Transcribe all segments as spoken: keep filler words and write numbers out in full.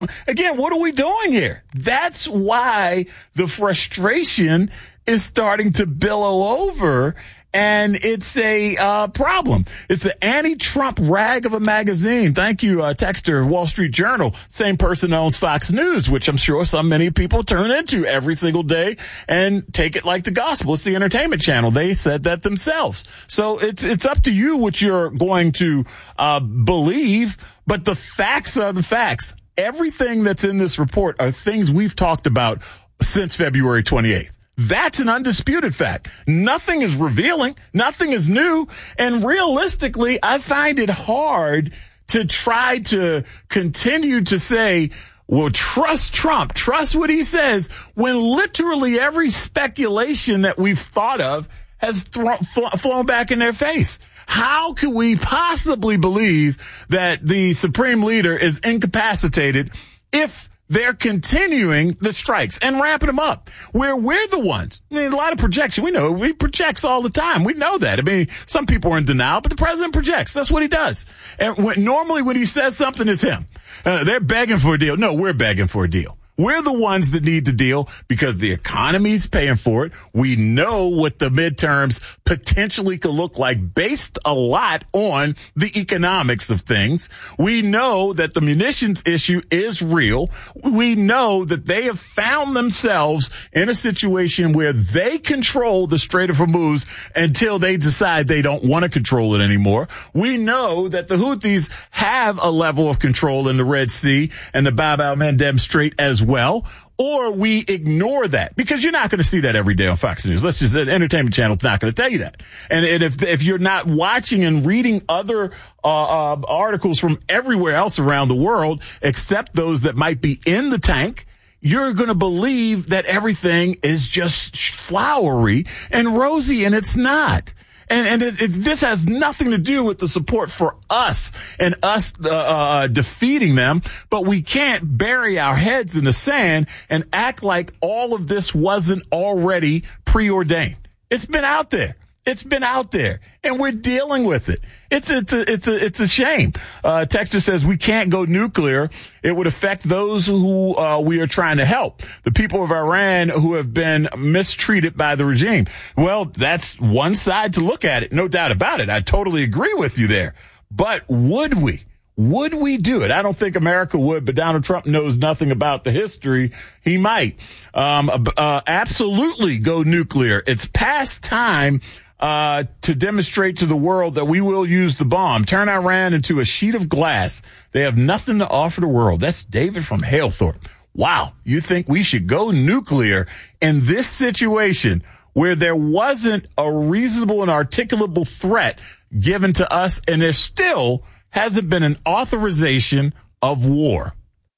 Again, what are we doing here? That's why the frustration is starting to billow over, and it's a uh, problem. It's an anti-Trump rag of a magazine. Thank you, uh, texter, Wall Street Journal. Same person owns Fox News, which I'm sure some many people turn into every single day and take it like the gospel. It's the entertainment channel. They said that themselves. So it's it's up to you what you're going to uh, believe, but the facts are the facts. Everything that's in this report are things we've talked about since February twenty-eighth. That's an undisputed fact. Nothing is revealing. Nothing is new. And realistically, I find it hard to try to continue to say, well, trust Trump, trust what he says, when literally every speculation that we've thought of has thro- fl- flown back in their face. How can we possibly believe that the supreme leader is incapacitated if they're continuing the strikes and ramping them up? Where we're the ones. I mean, a lot of projection. We know he projects all the time. We know that. I mean, some people are in denial, but the president projects. That's what he does. And when, normally when he says something, it's him. Uh, they're begging for a deal. No, we're begging for a deal. We're the ones that need the deal because the economy's paying for it. We know what the midterms potentially could look like based a lot on the economics of things. We know that the munitions issue is real. We know that they have found themselves in a situation where they control the Strait of Hormuz until they decide they don't want to control it anymore. We know that the Houthis have a level of control in the Red Sea and the Bab al-Mandeb Strait as well. Well, or we ignore that because you're not going to see that every day on Fox News. Let's just, the entertainment channel is not going to tell you that. And, and if, if you're not watching and reading other, uh, uh, articles from everywhere else around the world, except those that might be in the tank, you're going to believe that everything is just flowery and rosy, and it's not. And, and it, it, this has nothing to do with the support for us and us uh, uh, defeating them, but we can't bury our heads in the sand and act like all of this wasn't already preordained. It's been out there. It's been out there, and we're dealing with it. It's it's a it's a it's a shame. Uh, Texter says we can't go nuclear. It would affect those who uh, we are trying to help, the people of Iran who have been mistreated by the regime. Well, that's one side to look at it, no doubt about it. I totally agree with you there. But would we? Would we do it? I don't think America would, but Donald Trump knows nothing about the history. He might. Um, uh, absolutely go nuclear. It's past time Uh, to demonstrate to the world that we will use the bomb. Turn Iran into a sheet of glass. They have nothing to offer the world. That's David from Halethorpe. Wow. You think we should go nuclear in this situation where there wasn't a reasonable and articulable threat given to us, and there still hasn't been an authorization of war?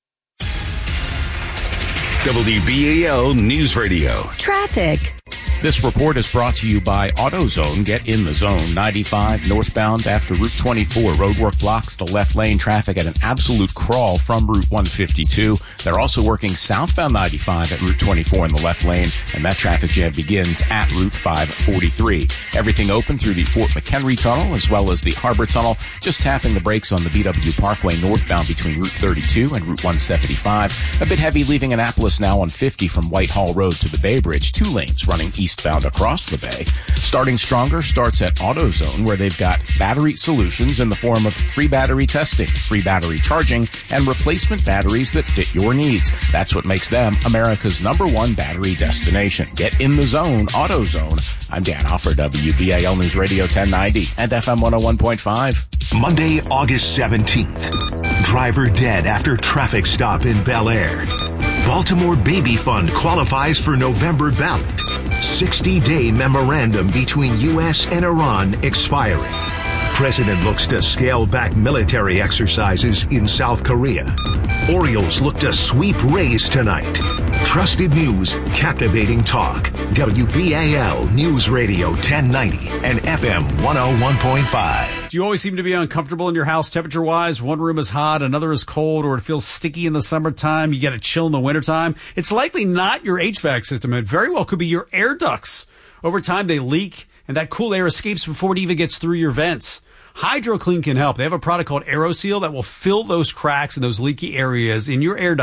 W B A L News Radio. Traffic. This report is brought to you by AutoZone. Get in the zone. ninety-five northbound after Route twenty-four. Roadwork blocks the left lane. Traffic at an absolute crawl from Route one fifty-two. They're also working southbound ninety-five at Route twenty-four in the left lane, and that traffic jam begins at Route five forty-three. Everything open through the Fort McHenry Tunnel as well as the Harbor Tunnel. Just tapping the brakes on the B W Parkway northbound between Route thirty-two and Route one seventy-five. A bit heavy leaving Annapolis now on fifty from Whitehall Road to the Bay Bridge. Two lanes running east Eastbound across the bay. Starting stronger starts at AutoZone, where they've got battery solutions in the form of free battery testing, free battery charging, and replacement batteries that fit your needs. That's what makes them America's number one battery destination. Get in the zone, AutoZone. I'm Dan Hoffer, W B A L News Radio ten ninety and F M one oh one point five. Monday, August seventeenth. Driver dead after traffic stop in Bel Air. Baltimore Baby Fund qualifies for November ballot. sixty-day memorandum between U S and Iran expiring. President looks to scale back military exercises in South Korea. Orioles look to sweep Rays tonight. Trusted news, captivating talk. W B A L News Radio ten ninety and F M one oh one point five. Do you always seem to be uncomfortable in your house temperature-wise? One room is hot, another is cold, or it feels sticky in the summertime. You get a chill in the wintertime. It's likely not your H V A C system. It very well could be your air ducts. Over time, they leak, and that cool air escapes before it even gets through your vents. HydroClean can help. They have a product called AeroSeal that will fill those cracks and those leaky areas in your air duct